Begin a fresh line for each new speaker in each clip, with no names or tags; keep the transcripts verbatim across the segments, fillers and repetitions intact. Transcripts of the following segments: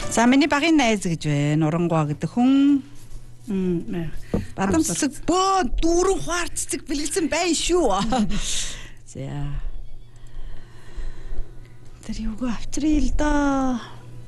За миний багын найз гэж байна. Урангуй гэдэг хүн. Бадамсаг боо дүүрэн хуарцдаг бэлгэлсэн байна шүү. За. Тэр юугаа авчръя л да.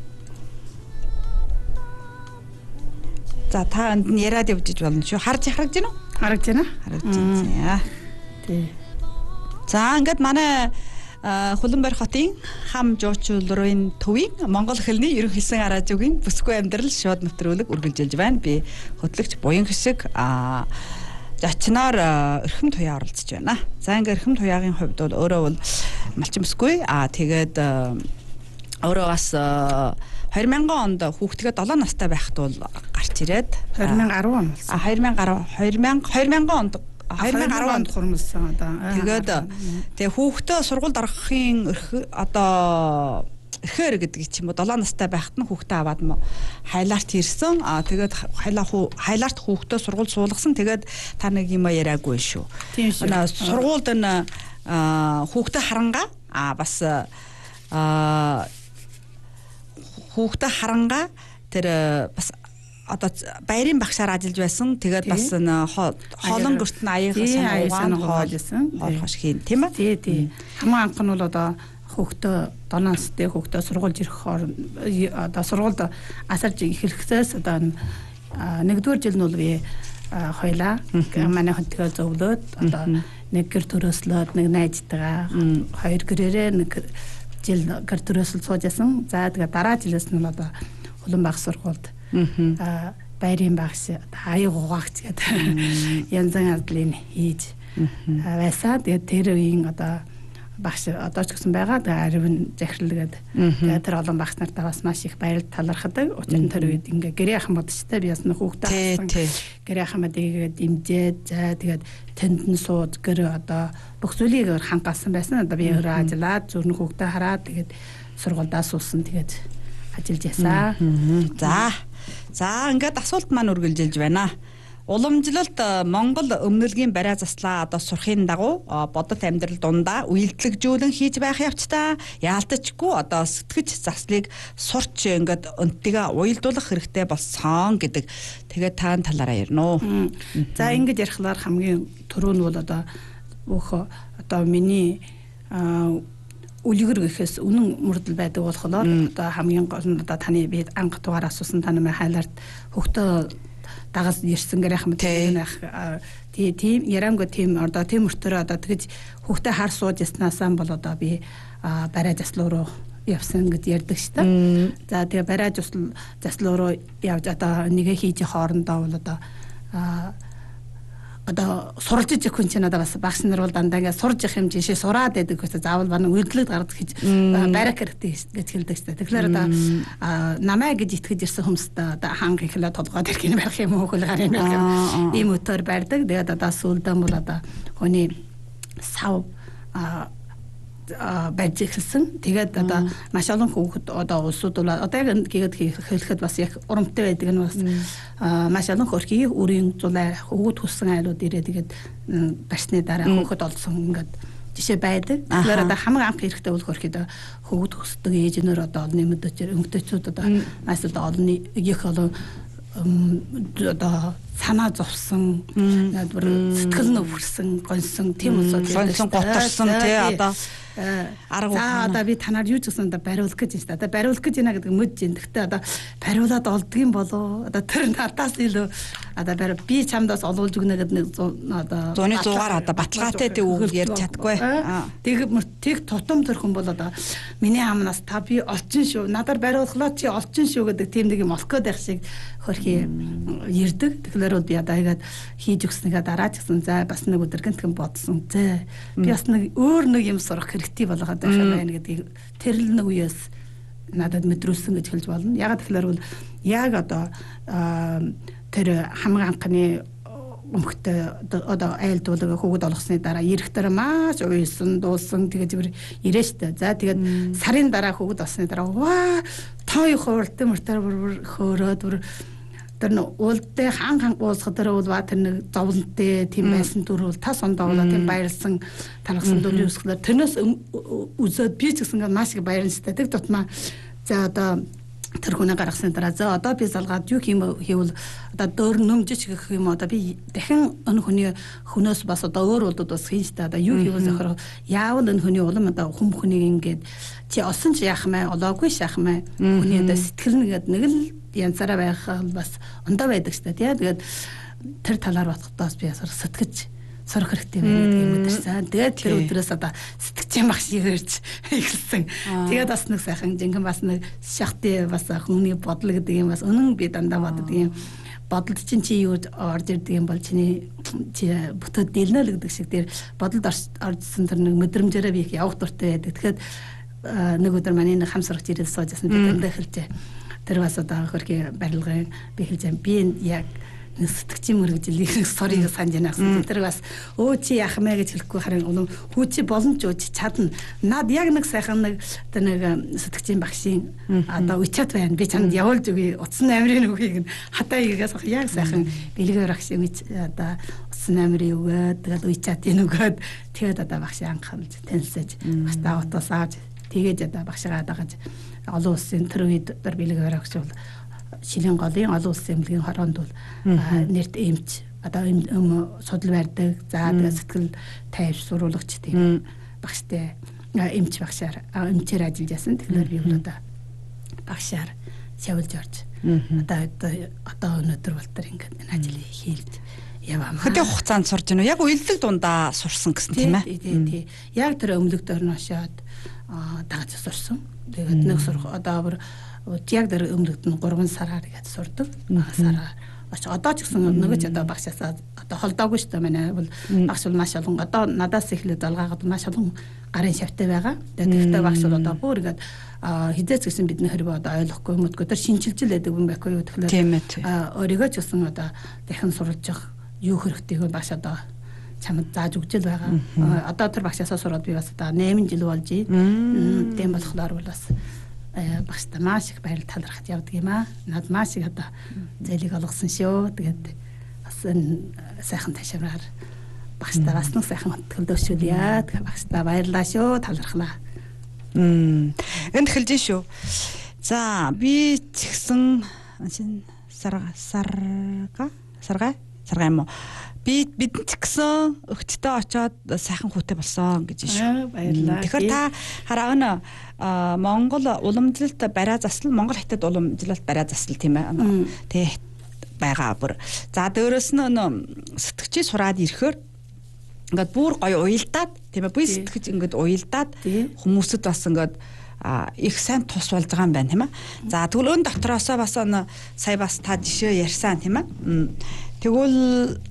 За та энд яриад явж болно шүү. Харж харагдаж байна уу?
Харагдаж байна.
Харагдаж байна. Тий. За ингээд манай Хөлбөмбөр хотын хам жуучулрын төвийн Монгол хэлний ерөнхий хэлсэн араа зүгийн бүсгүй амьдрал шууд нэвтрүүлэг үргэлжилж байна. Би хөтлөгч Буян Хишиг а зочноор эрхэм туяа оролцож байна. За ингээд эрхэм туяагийн хувьд бол өөрөө бол малчин бүсгүй а тэгээд өөрөө бас хоёр мянган онд хүүхдгээ долоо настай байхад бол гарч ирээд
хоёр мянган арван он болсон.
А хоёр мянган хоёр мянган онд
хоёр мянган арван онд хурмалсан одоо.
Тэгээд тэгээ хүүхдээ сургуульд орохын одоо эхээр гэдэг юм уу долоо настай байхад нь хүүхдээ аваад хайлаарт ирсэн. Аа тэгээд хайлаа хайлаарт хүүхдээ сургууль суулгасан. Тэгээд та нэг юм яриаггүй шүү. Манай сургуульд нь хүүхдээ харангаа аа бас аа хүүхдээ харангаа тэр бас одоо баярын багшаар ажиллаж байсан. Тэгээд бас хоолон гөртн аяахаас угаан хоолсон. Хоол хош хийн тийм ээ.
Тий, тий. Хамгийн анх нь бол одоо хүүхдээ доноостэй хүүхдээ сургуульд ирэх одоо сургуульд асарж ихэхээс одоо нэгдүгээр жил нь бол би хойлоо манай хөнтгөө зөвлөөд одоо нэг гэр төрөслөөд нэг найзтайгаа хоёр гэрээрээ нэг жил гэр төрөсөл суужсэн. За тэгээд дараа жилээс нь одоо Улаан баг сургуульд а баярын багш аяг угаагч гэдэг янз бүрийн ардлыг хийж байсаа. Тэгээд тэр үеийн одоо багш одоо ч гэсэн байгаа. Тэгээд аривын захирлгээд тэгээд тэр олон багш нартаа бас маш их баярлал талархдаг. Учир нь тэр үед ингээ гэрээ ахын бодчтой би бас хүүхдээ хасан гэрээ ахмадыг дэмжээд за тэгээд тэнд нь сууд гэр одоо бүх зүйлийг хангаалсан байсан. Одоо би өөрөө ажиллаад зүрх хүүхдээ хараад тэгээд сургуульдаа суусан тэгээд ажиллаж ясаа.
За. За ингээд асуулт маань үргэлжилж байна. Уламжлалт Монгол өмнөлгийн барай заслаа одоо сурахын дагуу бодит амьдрал дундаа үйлдэлжүүлэн хийж байх явцдаа яалтчгүй одоо сэтгэж заслыг сурч ингээд өнтигээ уйлдуулах хэрэгтэй болсон гэдэг. Тэгээд таан талаараа ярина уу.
За ингээд ярихлаар хамгийн түрүү нь бол одоо бүх одоо миний үлгэр гэхээс үнэн мөрдөл байдаг болохоор одоо хамгийн гол нь одоо таны би анх дугаар асуусан таны хайлаарт хөхтөө дагаж ирсэн гэх юм тий тийм ярамго тийм одоо тийм өртөө одоо тэгж хөхтөө хар сууж яснасаа бол одоо би барай заслуу руу явсан гэд ярьдаг шүү дээ. За тэгээ барай заслуу руу явж одоо нэгэ хийж хоорондоо бол одоо одоо сурж иж хүн чинь одоо бас багш нар бол дандаа ингээд сурж их юм жишээ сураад байдаг гэсэн заавал бана үйлдэлд гардаг гэж барак хэрэгтэй гэж хэлдэг шүү дээ. Тэгэхээр одоо намаа гэж итгэж ирсэн хүмүүстээ одоо ханг ихлэ толгойд ирэх юм байх юм уу хөл гарын байх юм ийм өтөр барьдаг. Тэгээд одоо сүлдэн бол одоо хүний сав байж эхэлсэн. Тэгээд одоо маш олон хүүхэд одоо улсууд бол одоо яг гээд хэлэхэд бас яг урамтай байдаг нь бас маш олон хөрхий үрийн зулай хүүхэд хүссэн айлууд ирээ тэгээд барьсны дараа хүүхэд олсон ингээд жишээ байдаг. Тэгэхээр одоо хамгийн анх эрэхтэй бол хөрхий одоо хүүхэд хүсдэг ээжнэр одоо олны мэдээчээр өмгтөчүүд одоо маш одоо олны их олон одоо санаа зовсон сэтгэл нь өвөрсөн гонсон тийм усууд
гонсон готорсон тий одоо
арга за одоо би танаар юу ч гэсэн одоо бариулах гэж байна. Одоо бариулах гэж байна гэдэг мэдж байна. Гэхдээ одоо бариулаад олдгийн болоо одоо тэр надаас илүү одоо бари би чамдаас олуулж өгнө гэдэг нэг одоо
зуны зугаар одоо баталгаатай тий үг ярьж чадахгүй.
Тэг тэг тутам тэр хүн бол одоо миний амнаас та би олчин шүү. Надаар бариулахлаа чи олчин шүү гэдэг тийм нэг юм олох гээд байх шиг хөрхий ярддаг. Тэгэхээр би одоо игээд хийж өгснийгээ дараа ч гэсэн за бас нэг өдөр гэнтхэн бодсон. Зэ би бас нэг өөр нэг юм сурах хэрэгтэй болгоод байх юм байна гэдгийг тэр л нэг үеэс надад мэдрүүлсэн гэж хэлж болно. Ягаад тэгэхээр бол яг одоо тэр хамгийн анхны өмхтэй одоо айлдуулга хүүхэд олгосны дараа эрэхтэр маш уйсан дуулсан тэгээд зөвөр ирээ штэ. За тэгээд сарын дараа хүүхэд олсны дараа ваа тоо хууртын мөртөр бүр хөөрөөд бүр тэр уулдээ хан хан уусгад тэр бол тэр нэг зовлонтой тийм байсан дүр бол тас ондоолоо тийм баярлсан тархсан дүр үүсгэлээр тэрнээс үзээд би ч гэсэн маш их баярлсан. Тэг тутмаа за одоо тэр хүнээ гаргасан дараа за одоо би залгаад юу хийм хийвэл одоо дөр нөмжиж гэх юм одоо би дахин энэ хүний хүнөөс бас одоо өөр болдод бас хийж та одоо юу хийвэл зохиро яавал энэ хүний улам одоо хүм хүнийг ингээд чи олсон ч яах мэ олоогүй шахах мэ хүний одоо сэтгэл нэгэд нэг л янзаараа байх бас ондоо байдаг ч та тий тэгээд тэр талаар бодохдоос би ясаар сэтгэж сурах хэрэгтэй байна гэдэг юм өдөрсөн. Тэгээд тэр өдрөөс одоо сэтгчийн багш ирж эхэлсэн. Тэгээд бас нэг сайхан жинхэнэ бас нэг шахты бас хүмүүний бодол гэдэг юм бас өнөн би дандаа боддог юм. Бодолд чинь чи юу орж ирдэг юм бол чиний чи бүтээд дэлнэ л гэдэг шиг тэр бодолд оржсэн тэр нэг мэдрэмжээрээ би их явах дуртай байдаг. Тэгэхээр нэг өдөр манай нэг хамсрагч ирэл суужсэн би дандаа хэлжээ. Тэр бас одоо хөрхи барилгын би хэлжээ. Би яг сэтгчийн мөрөгжлийг сорыг санаж байна гэсэн. Тэр бас өө чи яах мэ гэж хэлэхгүй харин өнөө хүү чи боломж уу чи чадна. Наад яг нэг сайхан нэг тэр нэг сэтгчийн багшийн одоо үчат байна. Би чамд явуулж өгье. Утсан амирын үгийг нь хатаа игээс яг сайхан бэлгээр багшийн үч одоо утсан амирын өгөөд тэгээд үчатын өгөөд тэгээд одоо багшийн анхаалж танилцаж бас даавтаас авч тэгээд одоо багшгаа дагаж олон улсын тэр үед тэр бэлгээр багш бол Шилийн голын олон улсын эмнэлгийн хороонд бол нэрт эмч одоо юм судал барьдаг за тэгээ сэтгэл тайвш суруулагч тийм багштай эмч багшаар эмчээр ажиллаж ясан. Тэгэхээр би бол одоо багшаар шавлж орж одоо одоо өнөөдөр бол тэр ингээд энэ ажлыг хийлж яваа.
Хэдийн хугацаанд сурж гэнэ үү? Яг уйлдаг дундаа сурсан гэсэн тийм ээ.
Тийм тийм. Яг тэр өмнөд дөрнөшөөд дагаж сурсан. Тэгээд нэг сурах одоо бүр яг тэр өмнөд нь гурван сараар гэж сурдаг. Сараар. Одоо ч гэсэн нөгөө ч одоо багшаасаа одоо холдоогүй шүү дээ. Манай бол багш бол маш олон одоо надаас эхлээд алгаагаад маш олон гарын шавтай байгаа. Тэгээд тэгтээ багш бол одоо бүр ингээд хизээч гэсэн бидний хэрэг одоо ойлгохгүй юм уу? Тэр шинжилжил байдаг юм байхгүй юу? Тэгэхээр өөрийгөө ч гэсэн одоо дахин суралж явах юу хэрэгтэйг багш одоо чамд зааж өгч л байгаа. Одоо тэр багшаасаа сураад би бас одоо найман жил болж байна. Тийм болохоор бол бас багштай маш их баяр талархаж явдаг юм аа. Над маш их одоо зээлийг олгосон шүү. Тэгээд бас энэ сайхан ташаавар багштай бас нэг сайхан төлөвшүүлье. Тэгээд багштай баярлалаа шүү. Талархлаа.
Мм. Энд хэлж шүү. За би ч гэсэн сарга сарга сарга сарга юм уу? Би бидэнд ч гэсэн өгтөдөө очоод сайхан хүүтэй болсон гэж шүү.
Баярлалаа.
Тэгэхээр та хараа өнө Монгол уламжлалт бариа заслал Монгол хятад уламжлалт бариа заслал тийм ээ. Тэ байгаа бүр. За дөөрөөс нь өнө сэтгчээ сураад ирэхээр ингээд бүр гоё уялдаад тийм ээ. Би сэтгч ингээд уялдаад хүмүүсд бас ингээд их сайн тус болж байгаа юм байна тийм ээ. За тэгвэл өн дотроосоо бас өнө сая бас та жишээ ярьсан тийм ээ. Тэгвэл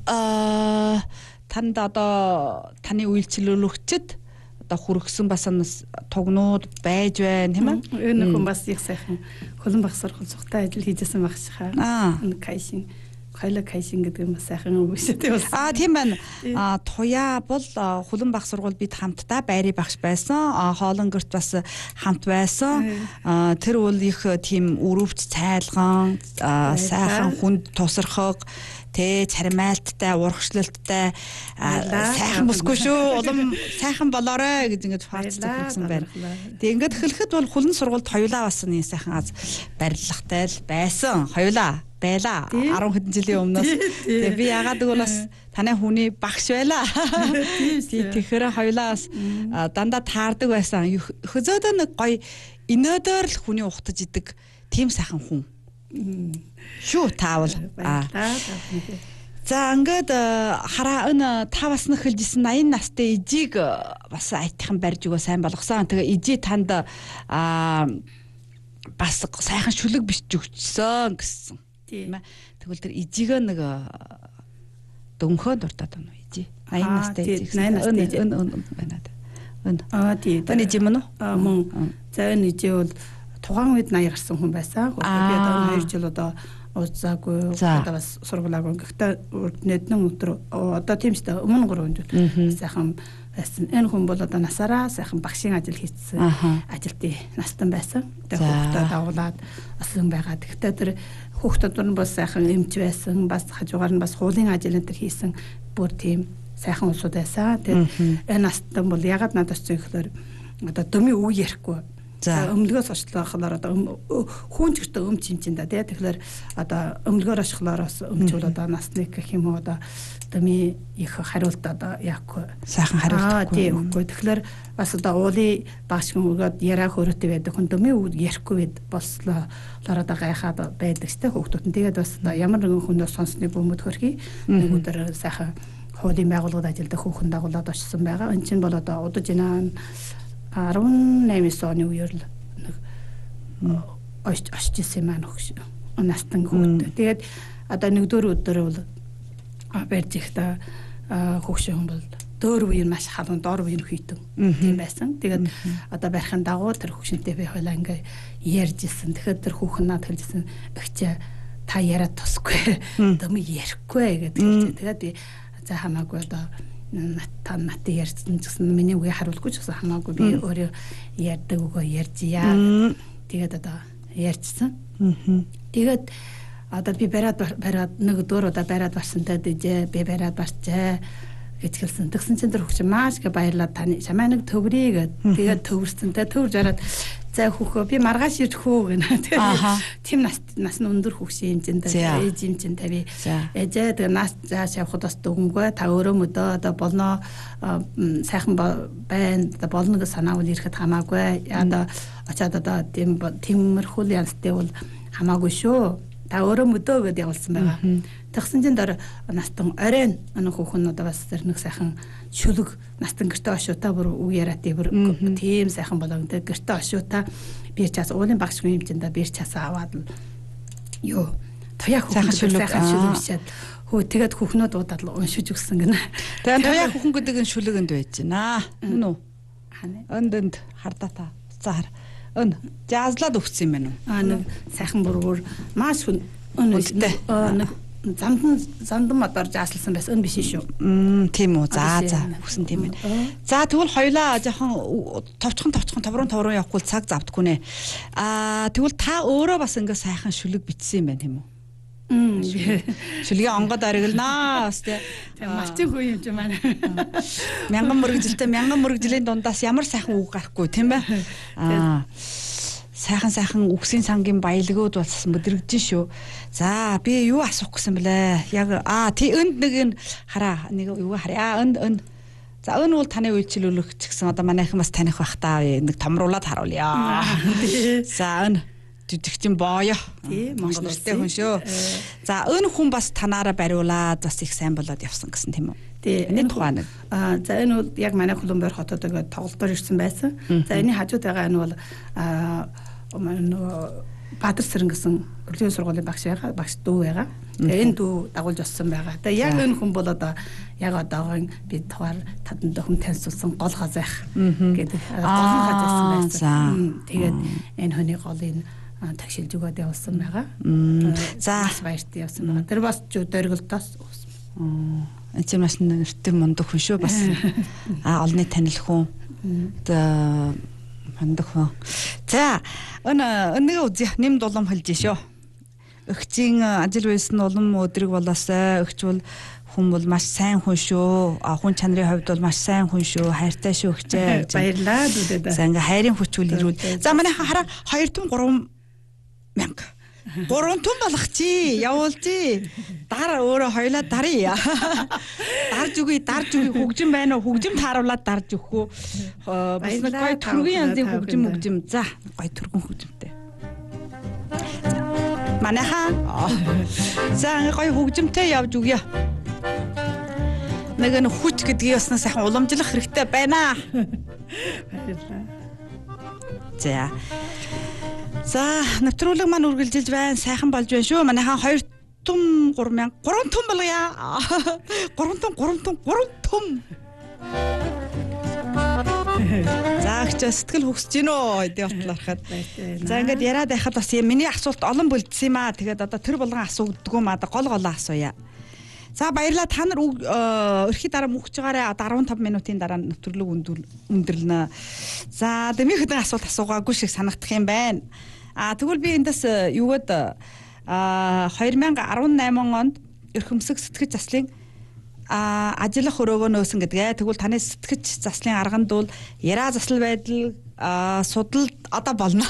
танд одоо таны үйлчлүүлэгчд одоо хүргэсэн бас тугнууд байж байна тийм ээ.
Энэ хүн бас их сайхан хөлн баг сургууль цухтай ажил хийжсэн байх шахаа. Энэ кайшин хоёлаа кайшин гэдэг юм сайхан үг шүү дээ.
Аа тийм байна. А туяа бол хөлн баг сургууль бид хамтдаа байрны багш байсан. Хоолонгорт бас хамт байсан. Тэр бол их тийм өрөвч цайлган сайхан хүнд тусархаг тэ царимайлттай урагшлалттай сайхан бүсгүй шүү. Улам сайхан болоорой гэж ингэж фарцдаг гэсэн байна. Тэг ингээд хэлэхэд бол хөлн сургуульд хоёулаа бас нэг сайхан аз барилгатай л байсан. Хоёулаа байлаа. арван хэдэн жилийн өмнөөс. Тэгээ би яагаад гэвэл бас танай хүний багш байлаа. Тэгэхээр хоёулаа бас дандаа таардаг байсан. Хөзөөдөө нэг гоё инөөдөр л хүний ухтаж идэг тийм сайхан хүн. Шүү таавал. За ингээд хараа энэ та бас нэг хэлжсэн аян настай ижиг бас айтхан барьж өгөө сайн болгосон. Тэгээ ижи танд аа бас сайхан шүлэг бичиж өгчсөн гэсэн. Тийм ээ. Тэгвэл тэр ижигээ нэг дөнгөө дуртаад байна уу ижи? аян настай ижи.
аян настай ижи.
Өн өн байна. Өн.
Аа тий.
Өн ижи мөн үү?
Аа мөн. За энэ ижи бол тухайн үед наяа гарсан хүн байсан. Би одоо хоёр жил одоо ууцаагүй одоо бас сургуулаагүй. Гэхдээ урднэдэн өдөр одоо тийм ч та өмнө гурван жил сайхан байсан. Энэ хүн бол одоо насаараа сайхан багшийн ажил хийсэн. Ажилтны настан байсан. Тэгээ хүүхдээ дагуулад ослон байгаа. Гэхдээ тэр хүүхдүүд нь бас сайхан эмч байсан. Бас хажуугаар нь бас хуулийн ажил энэ төр хийсэн. Бүр тийм сайхан улсууд байсан. Тэгээ энэ настан бол ягаад надад ч ихлээр одоо дөмийн үг ярихгүй. Өмлгөөс очлохлоор одоо хүүн ч гэсэн өмч юм чинь да тий. Тэгэхээр одоо өмлгөөр очлохлоороос өмчүүл одоо насны гэх юм уу одоо тэмээ их хариулт одоо яахгүй
сайхан хариулт
тий үгүй. Тэгэхээр бас одоо уулын багшгүй өгөөд яраа хөрөтэй байдаг хүн тэмээ үг ярихгүй байд болслоо лороо гайхаад байдаг ч тий хүүхдүүд нь. Тэгээд бас одоо ямар нэгэн хүнээс сонссны бөмбөд хөрхий нэг өдөр сайхан хуулийн байгууллагад ажилладаг хүүхэн дагуулад очсон байгаа. Энэ чинь бол одоо удаж инаа арван оны үеэр л нэг очж очж ирсэн маань хөгш настан хүүхэд. Тэгээд одоо нэгдүгээр өдөр бол барьж ихтэй хөгшин хүн бол дөр үеийн маш халуун дор үеийн хүйтэн тийм байсан. Тэгээд одоо барихын дагуу тэр хөгшинтэй би хойлоо ингээ ярьж ирсэн. Тэгэхээр тэр хүүхэн над хэлжсэн өгчээ та яриад тусгүй дëm ярихгүй гэдэг. Тэгээд би за хамаагүй одоо та натыг ярьсан гэсэн миний үгийг харуулахгүй ч гэсэн хамаагүй би өөрөө ярьдаг үгөө ярьжия. Тэгээд одоо ярьжсан. Тэгээд одоо би бариад бариад нэг дөр удаа бариад барсантай дэжээ би бариад барчээ гэж хэлсэн. Тэгсэн чинь тэр хөгч маш их баярлаад таны чамаа нэг төврий гэд тэгээд төвөрсөнтэй төвж ороод за хүүхөө би маргааш ирэх үү гэнэ. Тэгээд тийм нас нас нь өндөр хөгш юм чинь ээж юм чинь тави ээжээ тэгээд нас зааш явахд бас дүгнгүй та өөрөө мөдөө одоо болно сайхан байна болно гэж санаавал ирэхэд хамаагүй одоо очиад одоо тийм тиймэрхүү янзтай бол хамаагүй шүү. Та өөрөө мөдөө гэдээ явуулсан байгаа. Тэгсэн чинь дор настан оройн анх хүүхэн одоо бас тэр нэг сайхан шүлэг настан гэртээ очиута бүр үг яриад бүр тийм сайхан болон тэр гэртээ очиута би чаас уулын багшгүй юм чинь да би чаас аваад л ёо тояа хүүхэн сайхан шүлэг бичээд хөө тэгээд хүүхнүүд удаад л уншиж өгсөн гэнэ.
Тэгээд тояа хүүхэн гэдэг нь шүлэгэнд байж байна. Мөн үү? Өндөнд хардаа та. За хар. Өн жазлаад өгсөн юм байна уу?
Аа нэг сайхан бүргөр маш хүн өнөстэй. Нэг замдан замдан модоор жааслсан байсан өн биш шүү.
Мм тийм үү. За за өгсөн тийм байна. За тэгвэл хоёлаа жоохон товчхон товчхон товрон товрон явахгүй цаг завдаггүй нэ. Аа тэгвэл та өөрөө бас ингээ сайхан шүлэг бичсэн юм байна тийм үү?
Мм
шүлгийн онгод ориглнаа бас тийм
малчин хүү юм чи маань.
Мянган мөрөгжилтэй мянган мөрөгжлийн дундаас ямар сайхан үг гарахгүй тийм бай. Аа сайхан сайхан үгсийн сангийн баялагууд бас мэдрэгдэж шүү. За би юу асуух гэсэн блэ? Яг аа тий өнд нэг нь хараа нэг юу хараа өнд өнд. За өн бол таны үйлчлүүлэх ч гэсэн одоо манайхан бас таних бах та нэг томруулаад харуулъя. За өн жижигчин боё.
Тий Монгол
улстай хүн шүү. За өн хүн бас танаараа бариулаад бас их сайн болоод явсан гэсэн тийм үү?
Тий
энэ тухайн нэг.
Аа за энэ бол яг манай Колумбиар хотод ингээд тоглолтоор ирсэн байсан. За энэ хажууд байгаа энэ бол аа нөгөө Баатар Сэрэн гэсэн өглөөний сургуулийн багш байгаа, багш дүү байгаа. Тэгээ энэ дүү дагуулж олсон байгаа. Тэгээ яг энэ хүн бол одоо яг одоогийн бид тухаар таданд хүн танилцуулсан гол хазайх гэдэг гол хазайсан байсан. Тэгээд энэ хүний голын тагшилж өгөөд явуулсан байгаа. За баяртай явсан байгаа. Тэр бас дөргөлтөөс уусан.
Энэ чинь маш нэртэй мундаг хүн шүү бас. А олны танил хүн. Одоо мундаг хүн. За өн нэг үзье нэм дулам хэлж шүү. Өгчийн ажил байсан улам өдрийг болоосай. Өгч бол хүн бол маш сайн хүн шүү. Хүн чанарын хувьд бол маш сайн хүн шүү. Хайртай шүү өгчээ.
Баярлалаа дүүдээ.
За ингээ хайрын хүчүүл ирүүл. За манайхан хараа хоёр тун гурван мянга. Гурван тун болох чи явуулжи. Дар өөрөө хоёлаа даръя. Дарж үгүй, дарж үгүй хөгжим байна уу? Хөгжим тааруулаад дарж өгөх үү? Бас нэг гоё төргийн янзын хөгжим хөгжим. За, гоё төргөн хөгжимтэй. Манайхан за гоё хөгжимтэй явж өгье. Нэг нь хүч гэдгийг бас сайхан уламжлах хэрэгтэй байна.
Баярлалаа.
За. За, навтруулаг маань үргэлжилж байна. Сайхан болж байна шүү. Манайхан хоёр тун гурван мянга гурван тун болгоё. гурван тун гурван тун гурван тун. За, их сэтгэл хөксөж гинөө хэдий батлаархад. За, ингээд яриад байхад бас миний асуулт олон бөлдсөн юм аа. Тэгээд одоо тэр болгон асууддгүй маа гол голоо асууя. За баярлалаа та нар өрхий дараа мөхж байгаарэ арван таван минутын дараа нэвтрүүлэг өндөрлөнө. За дэмийхэд асуулт асуугаагүй шиг санагдах юм байна. А тэгвэл би эндээс юугад хоёр мянга арван найман онд эрхэмсэг сэтгэж заслын ажлах өрөөгөө нөөсөн гэдгээ. Тэгвэл таны сэтгэж заслын арганд бол яраа засал байдал а судал одоо болно.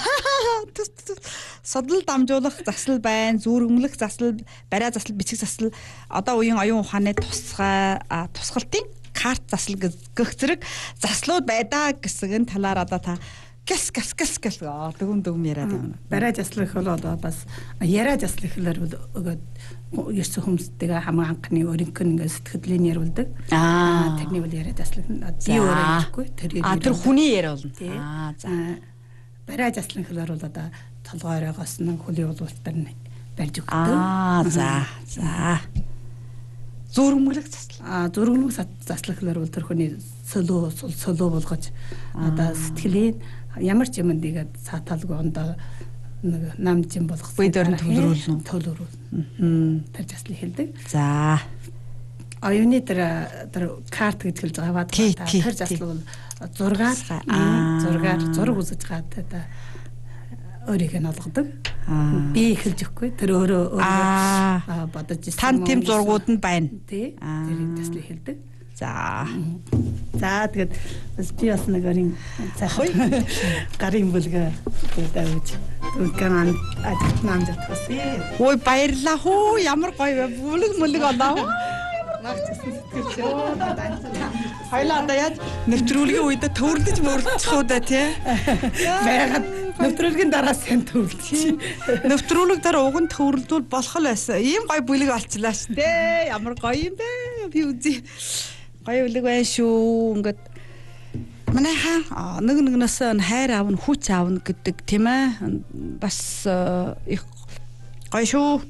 Судал дамжуулах засал байна, зүүргэмлэх засал, бариа засал, бичиг засал, одоо үеийн оюун ухааны тусгай тусгалтын карт засал гэх зэрэг заслууд байдаа гэсэн талаар одоо та гэс гэс гэс гэс дөгөм дөгөм яриад байна.
Бариа заслах бол одоо бас яриа заслахлаар өгөөд ерсөн хүмүүстэйгээ хамаа анхны өөрийнх нь ингээд сэтгэлийн яриулдаг. Аа тэрний бол яриа заслах би өөрөө ярихгүй тэр
а тэр хүний яриа болно.
Аа за бариа заслахлаар бол одоо толгойроогоос нь хөлийн уулуултаар нь барьж өгдөг.
Аа за за зүүргэмлэх засал.
Аа зүүргэмлэх заслахлаар бол тэр хүний солио солио болгож одоо сэтгэлийн ямар ч юмд игээд цааталгүй ондоо нэг намж юм болгох
үедэр төлрүүлнэ
төлрүүлнэ тэр заслыг хэлдэг.
За
оюуны тэр тэр карт гэж хэлж байгаа бат тэр заслыг бол зургаар зургаар зураг үзэж гад та өөрийг нь олгодог. Би хэлж өгөхгүй тэр өөрөө өөрөө бодож
ирсэн. Тан тэм зургууд нь байна.
Тий. Тэр заслыг хэлдэг.
За.
За тэгээд бас би бас нэг гарын цахой гарын бүлгээ тавьж үгэн ажид намж атгасан.
Ой баярлаа хөө ямар гоё вэ? Бүлэг мүлэг олоо.
Наагчсан сэтгэл шүү.
Хоёлаа одоо яаж нэвтрүүлгийн үед төвөрлөж мөрлөчих уу да тий.
Байгаад нэвтрүүлгийн дараа сэн төвлөж.
Нэвтрүүлэг дараа уг нь төвөрлдүүл болох л байсан. Ийм гоё бүлэг олчлаа ш тий. Ямар гоё юм бэ? Би үзье. Гоё бүлэг байна шүү. Ингээд манай хаа нэг нэгнээс хайр аавна, хүч аавна гэдэг тийм ээ. Бас их гоё шүү.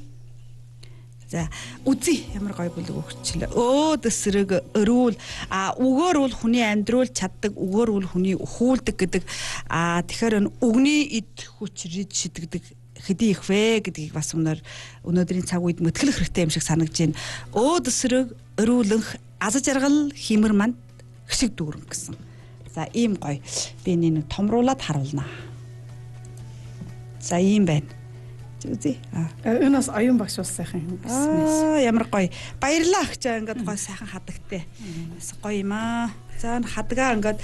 За үзье ямар гоё бүлэг өгчлээ. Өө дэсрэг өрүүл а өгөр бол хүний амьдруул чаддаг, өгөр бол хүний өхүүлдэг гэдэг. А тэгэхээр өгний эд хүч рид шидэгдэг хэдий их вэ гэдгийг бас өнөр өнөөдрийн цаг үед мэтгэх хэрэгтэй юм шиг санагдж байна. Өө дэсрэг өрүүлэнх аз жаргал химэр манд хшиг дүүрэн гэсэн. За ийм гоё. Би нэг томруулаад харуулнаа. За ийм байна. Үзье.
Өнөөс оюун багш ус сайхан юм
гэсэн. Аа ямар гоё. Баярлалаа гэж ингээд гоё сайхан хадагтай. Бас гоё юм аа. За хадгаа ингээд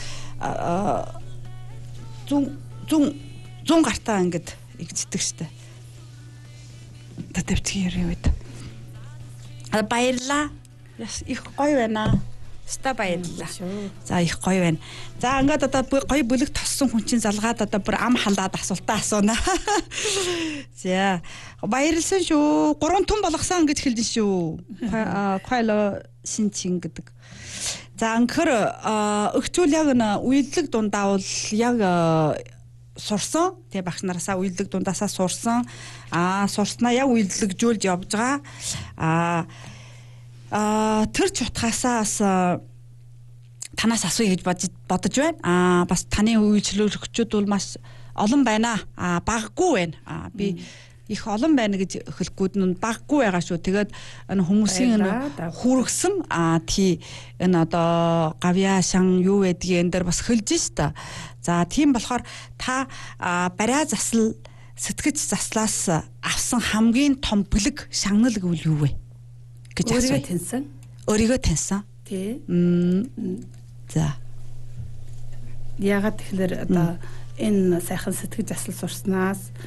зүүн зүүн зүүн гартаа ингээд игцдэг штэ. Татвчгийн юм үед. А баярлалаа. Яс их гоё байна. Ста баярлалаа. За их гоё байна. За ингээд одоо гоё бүлэг тоссон хүн чинь залгаад одоо бүр ам халаад асуултаа асууна. За баярлсан шүү. Гурван тун болгосон гэж хэлдэн шүү. Хойло шинчин гэдэг. За анхэр өгчүүл яг н үйлдэлэг дундаа бол яг сурсан. Тэгээ багш нараасаа үйлдэлэг дундаасаа сурсан. Аа сурснаа яг үйлдэлэгжүүлж явж байгаа. Аа А тэр ч утгаасаа бас танаас асууя гэж бодож бодож байна. Аа бас таны үйлчлүүлэгчид бол маш олон байна. Аа баггүй байна. Аа би их олон байна гэж хэлэхгүйд нь баггүй байгаа шүү. Тэгээд энэ хүмүүсийн энэ хүргсэн аа тий энэ одоо гавья шан юу гэдгийг энэ дээр бас хэлж штэ. За тийм болохоор та бариа засал сэтгэж заслаас авсан хамгийн том бүлэг шагнал гэвэл юу вэ?
Өөрийгөө таньсан.
Өөрийгөө таньсан.
Тий.
За.
Ягаад тэгэхээр одоо энэ сайхан сэтгэж засал сурснаас